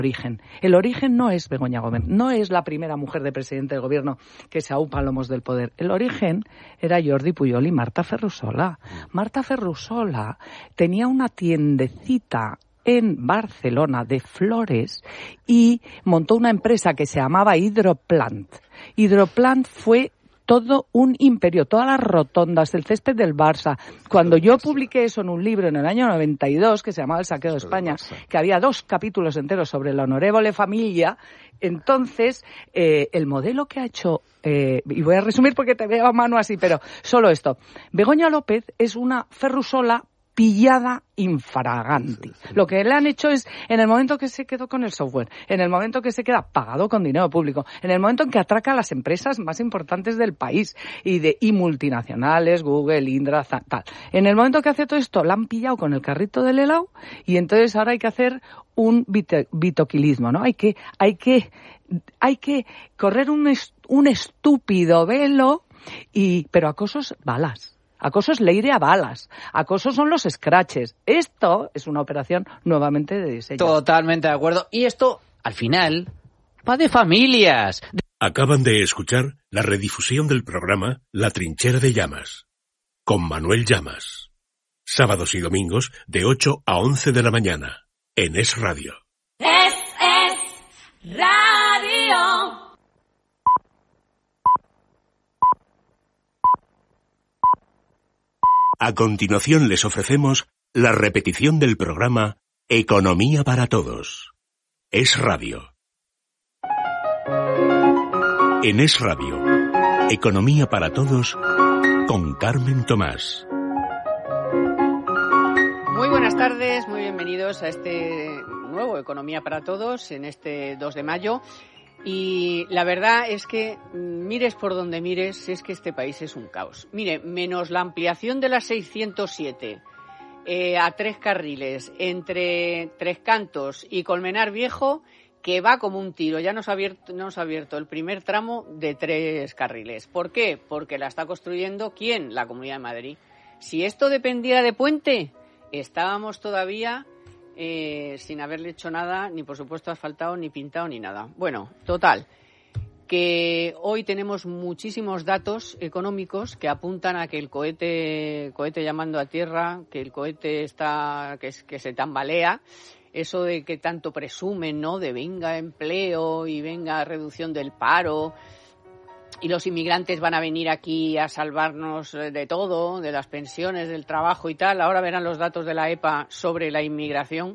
origen. El origen no es Begoña Gómez, no es la primera mujer de presidente del gobierno que se aupa a lomos del poder. El origen era Jordi Pujol y Marta Ferrusola. Marta Ferrusola tenía una tiendecita en Barcelona de flores y montó una empresa que se llamaba Hidroplant. Hidroplant fue todo un imperio, todas las rotondas, el césped del Barça. Cuando yo publiqué eso en un libro en el año 92, que se llamaba El saqueo de España, que había 2 capítulos enteros sobre la honorevole familia, entonces el modelo que ha hecho, y voy a resumir porque te veo a mano así, pero solo esto. Begoña López es una Ferrusola pillada infraganti. Lo que le han hecho es, en el momento que se quedó con el software, en el momento que se queda pagado con dinero público, en el momento en que atraca a las empresas más importantes del país y multinacionales, Google, Indra, tal. En el momento que hace todo esto, la han pillado con el carrito del helado y entonces ahora hay que hacer un vitoquilismo, ¿no? Hay que correr un estúpido velo pero acosos balas. Acoso es leire a balas. Acoso son los scratches. Esto es una operación nuevamente de diseño. Totalmente de acuerdo. Y esto, al final, va de familias. Acaban de escuchar la redifusión del programa La Trinchera de Llamas, con Manuel Llamas. Sábados y domingos de 8 a 11 de la mañana, en Es Radio. Es Radio. A continuación les ofrecemos la repetición del programa Economía para Todos. Es Radio. En Es Radio, Economía para Todos, con Carmen Tomás. Muy buenas tardes, muy bienvenidos a este nuevo Economía para Todos, en este 2 de mayo. Y la verdad es que, mires por donde mires, es que este país es un caos. Mire, menos la ampliación de la 607 a 3 carriles entre Tres Cantos y Colmenar Viejo, que va como un tiro. Ya nos ha abierto el primer tramo de 3 carriles. ¿Por qué? Porque la está construyendo ¿quién? La Comunidad de Madrid. Si esto dependiera de Puente, estábamos todavía sin haberle hecho nada, ni por supuesto asfaltado, ni pintado, ni nada. Bueno, total, que hoy tenemos muchísimos datos económicos que apuntan a que el cohete llamando a tierra, que el cohete que se tambalea, eso de que tanto presumen, ¿no?, de venga empleo y venga reducción del paro, y los inmigrantes van a venir aquí a salvarnos de todo, de las pensiones, del trabajo y tal. Ahora verán los datos de la EPA sobre la inmigración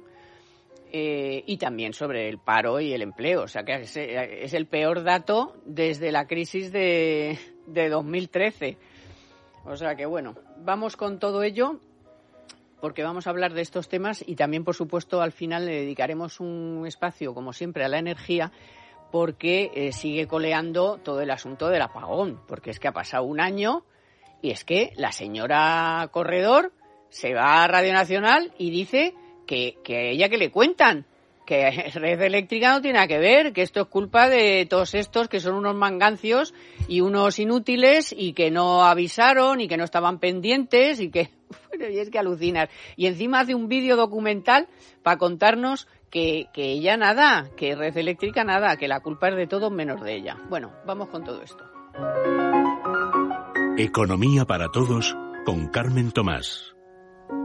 y también sobre el paro y el empleo. O sea que es el peor dato desde la crisis de 2013. O sea que bueno, vamos con todo ello porque vamos a hablar de estos temas y también, por supuesto, al final le dedicaremos un espacio, como siempre, a la energía, porque sigue coleando todo el asunto del apagón, porque es que ha pasado un año y es que la señora Corredor se va a Radio Nacional y dice que a ella que le cuentan, que Red Eléctrica no tiene nada que ver, que esto es culpa de todos estos que son unos mangancios y unos inútiles y que no avisaron y que no estaban pendientes y que, bueno, y es que alucinar. Y encima hace un vídeo documental para contarnos que ella nada, que Red Eléctrica nada, que la culpa es de todos menos de ella. Bueno, vamos con todo esto. Economía para Todos, con Carmen Tomás.